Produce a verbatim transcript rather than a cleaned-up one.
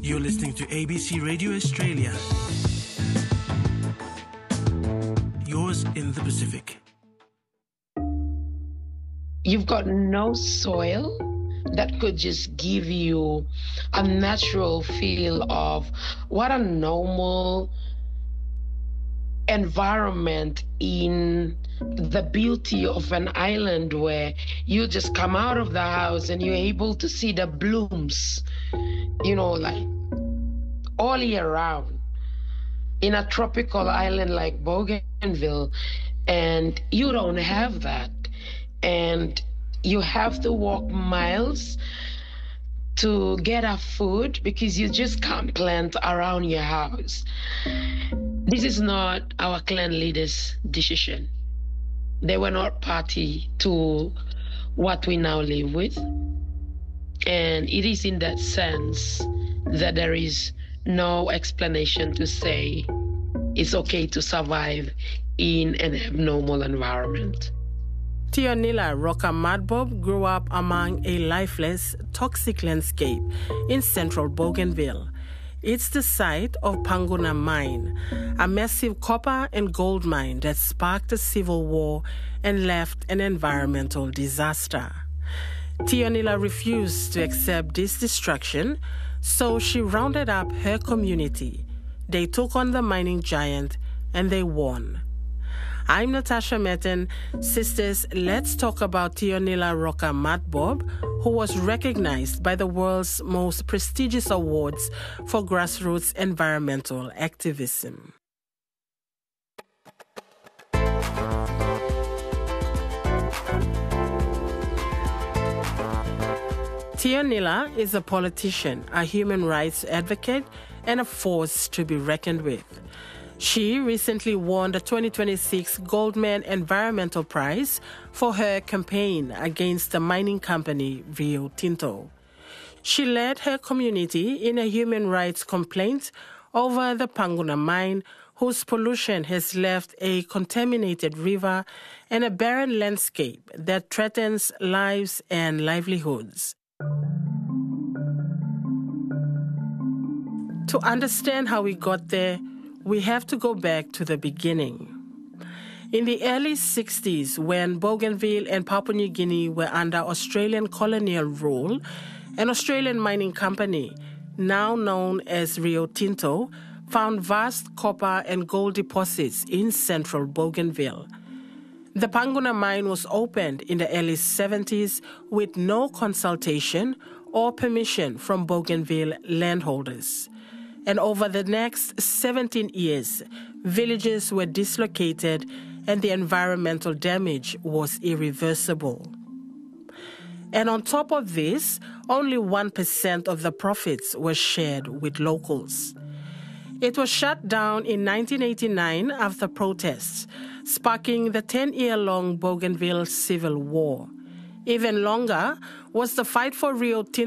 You're listening to A B C Radio Australia. Yours in the Pacific. You've got no soil that could just give you a natural feel of what a normal environment in the beauty of an island where you just come out of the house and you're able to see the blooms, you know, like all year round in a tropical island like Bougainville. And you don't have that. And you have to walk miles to get a food because you just can't plant around your house. This is not our clan leaders' decision. They were not party to what we now live with. And it is in that sense that there is no explanation to say it's okay to survive in an abnormal environment. Tionila Roca Madbob grew up among a lifeless, toxic landscape in central Bougainville. It's the site of Panguna Mine, a massive copper and gold mine that sparked a civil war and left an environmental disaster. Tionila refused to accept this destruction, so she rounded up her community. They took on the mining giant and they won. I'm Natasha Metten. Sisters, let's talk about Tionila Roca Madbob, who was recognized by the world's most prestigious awards for grassroots environmental activism. Tionila is a politician, a human rights advocate, and a force to be reckoned with. She recently won the twenty twenty-six Goldman Environmental Prize for her campaign against the mining company Rio Tinto. She led her community in a human rights complaint over the Panguna mine, whose pollution has left a contaminated river and a barren landscape that threatens lives and livelihoods. To understand how we got there, we have to go back to the beginning. In the early sixties, when Bougainville and Papua New Guinea were under Australian colonial rule, an Australian mining company, now known as Rio Tinto, found vast copper and gold deposits in central Bougainville. The Panguna mine was opened in the early seventies with no consultation or permission from Bougainville landholders. And over the next seventeen years, villages were dislocated and the environmental damage was irreversible. And on top of this, only one percent of the profits were shared with locals. It was shut down in nineteen eighty-nine after protests, sparking the ten-year-long Bougainville Civil War. Even longer was the fight for Rio Tinto